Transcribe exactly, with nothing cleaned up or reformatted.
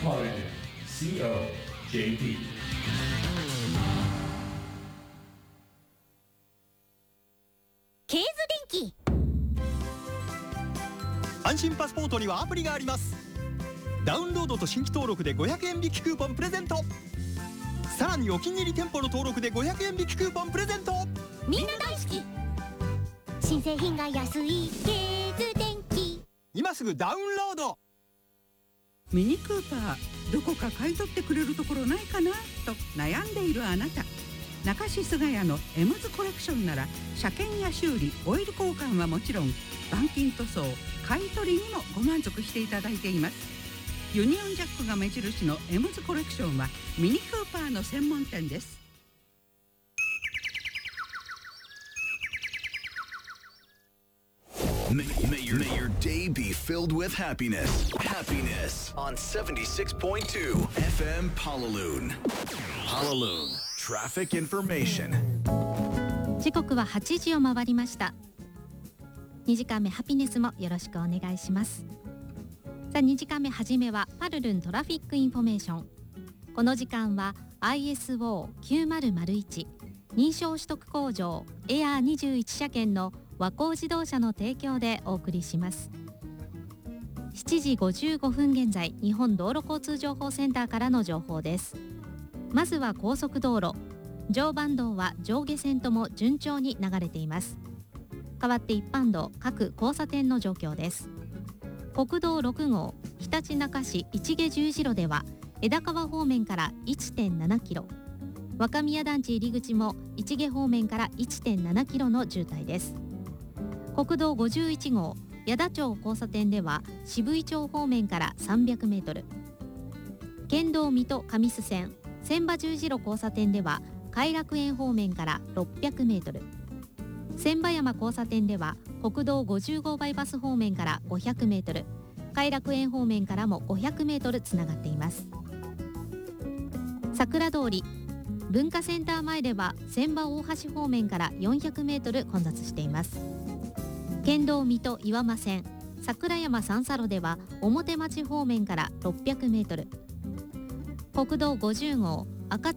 Holiday シーオージェーピー。 ケーズ電機。 安心パスポートにはアプリがあります。ダウンロードと新規登録でごひゃくえん引きクーポンプレゼント。さらにお気に入り店舗の登録でごひゃくえん引きクーポンプレゼント。 みんな大好き。新製品が安いケーズ電機。 今すぐダウンロード。 ミニクーパーどこか買い取ってくれるところないかなと悩んでいるあなた、中志菅谷のエムズコレクションなら車検や修理、オイル交換はもちろん板金塗装、買い取りにもご満足していただいています。ユニオンジャックが目印のエムズコレクションはミニクーパーの専門店です。 May, may, your, may your day be filled with happiness. Happiness on seventy-six point two F M Palaloon. Palaloon Traffic Information. 時刻ははちじを回りました。にじかんめハピネスもよろしくお願いします。さあにじかんめはじめはパルルントラフィックインフォメーション。この時間は アイエスオーきゅうまるまるいち 認証取得工場エアーにじゅういち車検の和光自動車の提供でお送りします。しちじごじゅうごふん現在、日本道路交通情報センターからの情報です。まずは高速道路、常磐道は上下線とも順調に流れています。代わって一般道各交差点の状況です。国道ろくごうひたちなか市市毛十字路では枝川方面から いってんななキロ、若宮団地入り口も市毛方面から いってんななキロの渋滞です。国道ごじゅういちごう矢田町交差点では渋井町方面からさんびゃくメートル、県道水戸上須線千葉十字路交差点では偕楽園方面からろっぴゃくメートル、千葉山交差点では国道ごじゅうごうバイパス方面からごひゃくメートル、偕楽園方面からもごひゃくメートルつながっています。桜通り文化センター前では千葉大橋方面からよんひゃくメートル混雑しています。県道水戸岩間線桜山三叉路では表町方面からろっぴゃくメートル、国道ごじゅうごう赤